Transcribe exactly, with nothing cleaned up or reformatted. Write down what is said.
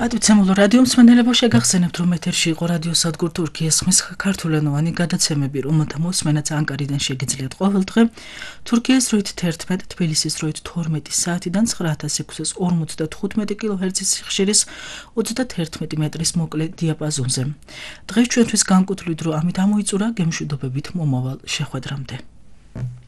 პატივცემულო რადიო მსმენელებო, შეგახსენებთ, რომ ეთერში იყო რადიოსადგურ თურქიის ხმის ქართულენოვანი გადაცემები, რომელთა მოსმენაც ანკარიდან შეგიძლიათ ყოველდღე. თურქიის დროით თერთმეტ, თბილისის დროით თორმეტი საათიდან ცხრა ათას ექვსას ორმოცდათხუთმეტი კილოჰერცის სიხშირის ოცდათერთმეტი მეტრის მოკლე დიაპაზონზე. დღეს ჩვენთვის განკუთვნილ დრო ამით ამოიწურა, გემშვიდობებით მომავალ შეხვედრამდე.